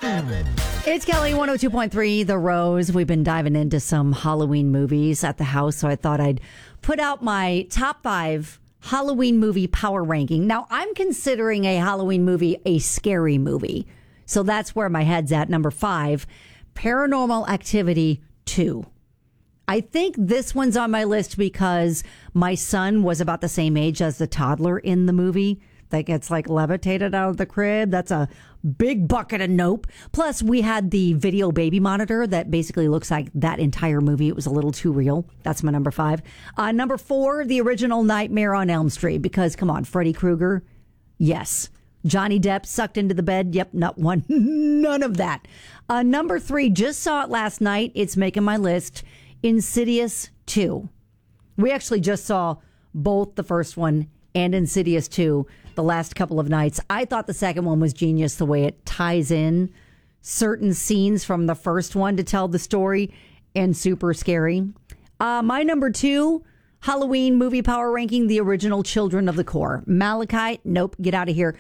It's Kelly 102.3, The Rose. We've been diving into some Halloween movies at the house, so I thought I'd put out my top 5 Halloween movie power ranking. Now, I'm considering a Halloween movie a scary movie, so that's where my head's at. Number 5, Paranormal Activity 2. I think this one's on my list because my son was about the same age as the toddler in the movie that gets like levitated out of the crib. That's a big bucket of nope. Plus, we had the video baby monitor that basically looks like that entire movie. It was a little too real. That's my number 5. Number 4, the original Nightmare on Elm Street, because come on, Freddy Krueger. Yes. Johnny Depp sucked into the bed. Yep, not one. None of that. Number 3, just saw it last night. It's making my list. Insidious 2. We actually just saw both the first one and Insidious 2 the last couple of nights. I thought the second one was genius, the way it ties in certain scenes from the first one to tell the story, and super scary. My number 2 Halloween movie power ranking, the original Children of the Corn. Malachite, nope, get out of here.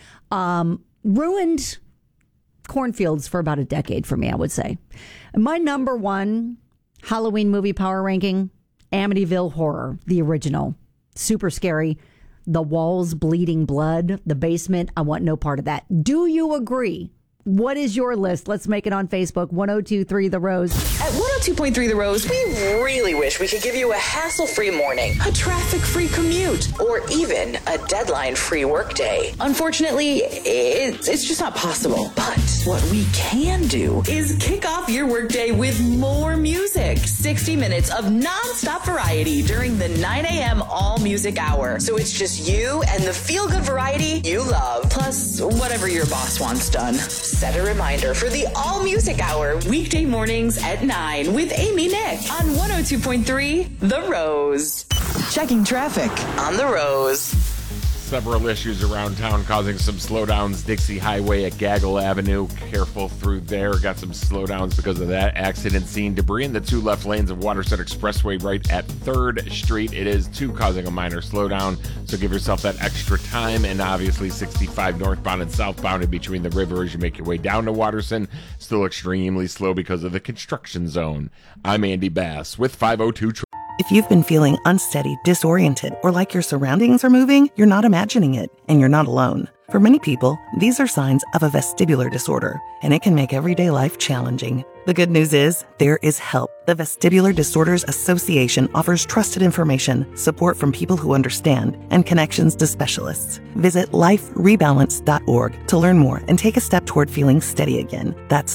Ruined cornfields for about a decade for me, I would say. My number 1 Halloween movie power ranking, Amityville Horror, the original. Super scary. The walls bleeding blood, the basement. I want no part of that. Do you agree? What is your list? Let's make it on Facebook. 1023 The Rose. At 102.3 The Rose, we really wish we could give you a hassle-free morning, a traffic-free commute, or even a deadline-free workday. Unfortunately, it's just not possible. But what we can do is kick off your workday with more music. 60 minutes of non-stop variety during the 9 a.m. all-music hour. So it's just you and the feel-good variety you love, plus whatever your boss wants done. Set a reminder for the All Music Hour, weekday mornings at 9 with Amy Nick on 102.3 The Rose. Checking traffic on The Rose. Several issues around town causing some slowdowns. Dixie Highway at Gaggle Avenue. Careful through there. Got some slowdowns because of that accident scene. Debris in the 2 left lanes of Waterset Expressway right at 3rd Street. It is 2 causing a minor slowdown, so give yourself that extra time. And obviously 65 northbound and southbound in between the river as you make your way down to Waterson. Still extremely slow because of the construction zone. I'm Andy Bass with 502 If you've been feeling unsteady, disoriented, or like your surroundings are moving, you're not imagining it, and you're not alone. For many people, these are signs of a vestibular disorder, and it can make everyday life challenging. The good news is, there is help. The Vestibular Disorders Association offers trusted information, support from people who understand, and connections to specialists. Visit liferebalance.org to learn more and take a step toward feeling steady again. That's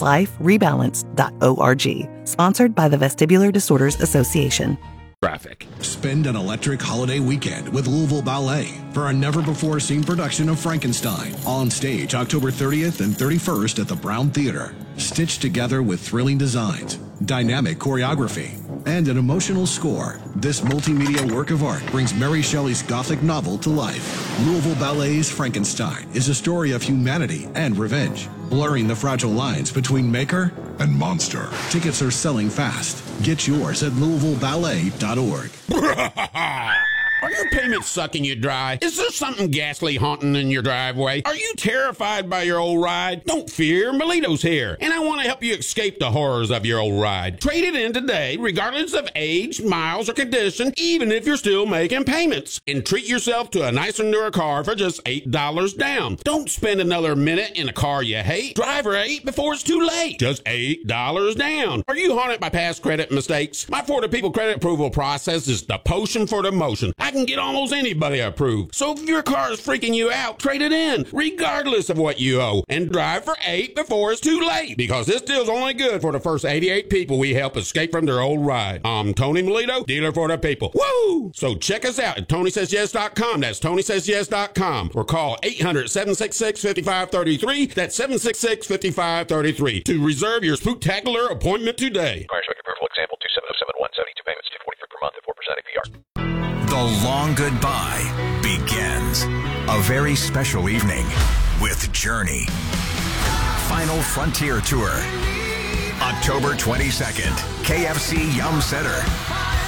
liferebalance.org. Sponsored by the Vestibular Disorders Association. Traffic. Spend an electric holiday weekend with Louisville Ballet for a never-before-seen production of Frankenstein on stage October 30th and 31st at the Brown Theater. Stitched together with thrilling designs, dynamic choreography, and an emotional score, this multimedia work of art brings Mary Shelley's Gothic novel to life. Louisville Ballet's Frankenstein is a story of humanity and revenge, blurring the fragile lines between maker and monster. Tickets are selling fast. Get yours at LouisvilleBallet.org. Are your payments sucking you dry? Is there something ghastly haunting in your driveway? Are you terrified by your old ride? Don't fear, Melito's here, and I want to help you escape the horrors of your old ride. Trade it in today, regardless of age, miles, or condition, even if you're still making payments. And treat yourself to a nicer, newer car for just $8 down. Don't spend another minute in a car you hate. Drive right before it's too late. Just $8 down. Are you haunted by past credit mistakes? My Florida People credit approval process is the potion for the motion. I can get almost anybody approved. So if your car is freaking you out, trade it in, regardless of what you owe, and drive for 8 before it's too late, because this deal's only good for the first 88 people we help escape from their old ride. I'm Tony Melito, dealer for the people. Woo! So check us out at TonySaysYes.com. That's TonySaysYes.com. Or call 800-766-5533. That's 766-5533 to reserve your spooktacular appointment today. Careful example 27071, 72 payments, $243 per month at 4% APR. The long goodbye begins. A very special evening with Journey. Final Frontier Tour. October 22nd, KFC Yum Center.